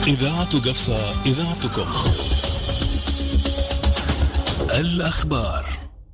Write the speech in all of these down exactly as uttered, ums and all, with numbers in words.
إذاعة قفصة، إذاعتكم. الأخبار.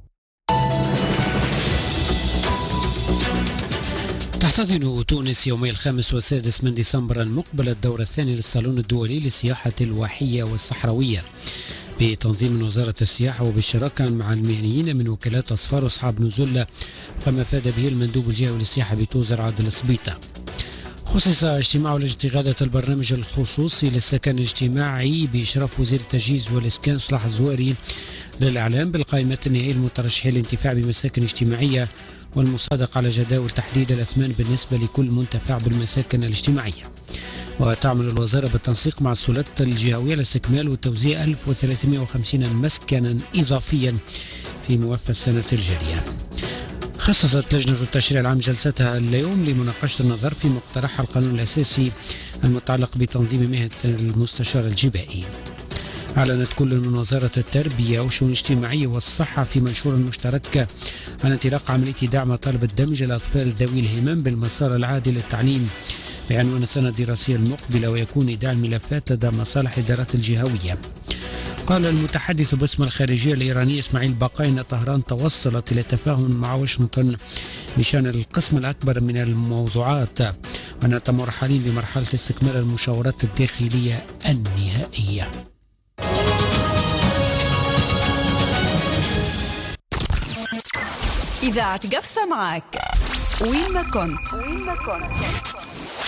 تحتضن تونس يومي الخامس والسادس من ديسمبر المقبل الدور الثاني للصالون الدولي للسياحة الواحية والصحراوية بتنظيم وزارة السياحة وبالشراكة مع المهنيين من وكالات أصفار وأصحاب نزول، كما فاد به المندوب الجهوي للسياحة بتوزر عادل الصبيطة. خصص اجتماع لجنة غادة البرنامج الخصوصي للسكن الاجتماعي بإشراف وزير التجهيز والإسكان صلاح الزواري للإعلام بالقائمة النهائية للمترشحين للانتفاع بمساكن اجتماعية والمصادقة على جداول تحديد الأثمان بالنسبة لكل منتفع بالمساكن الاجتماعية. وتعمل الوزارة بالتنسيق مع السلطات الجهوية لاستكمال وتوزيع ألف وثلاثمائة وخمسين مسكنا إضافيا في موفى السنة الجارية. خصصت لجنة التشريع العام جلستها اليوم لمناقشة النظر في مقترح القانون الأساسي المتعلق بتنظيم مهنة المستشار الجبائي. أعلنت كل من وزارة التربية والشؤون الاجتماعية والصحة في منشور مشترك عن انطلاق عملية دعم طلب الدمج الأطفال ذوي الهمم بالمسار العادل للتعليم بعنوان السنة الدراسية المقبلة، ويكون إيداع الملفات لدى مصالح الإدارات الجهوية. قال المتحدث باسم الخارجية الإيرانية إسماعيل باقاي أن طهران توصلت إلى تفاهم مع واشنطن بشأن القسم الأكبر من الموضوعات، وأنها تمر حاليا بمرحلة استكمال المشاورات الداخلية النهائية. إذاعة قفصة معك وين ما كنت, وين ما كنت.